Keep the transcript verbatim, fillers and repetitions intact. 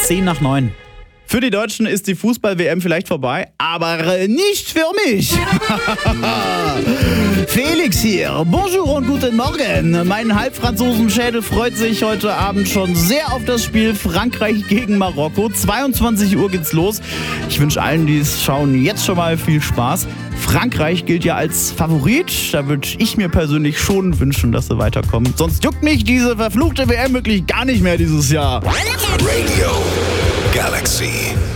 zehn nach neun. Für die Deutschen ist die Fußball-W M vielleicht vorbei, aber nicht für mich. Felix hier. Bonjour und guten Morgen. Mein Halbfranzosenschädel freut sich heute Abend schon sehr auf das Spiel Frankreich gegen Marokko. zweiundzwanzig Uhr geht's los. Ich wünsche allen, die es schauen, jetzt schon mal viel Spaß. Frankreich gilt ja als Favorit. Da würde ich mir persönlich schon wünschen, dass sie weiterkommen. Sonst juckt mich diese verfluchte W M wirklich gar nicht mehr dieses Jahr. Radio Galaxy.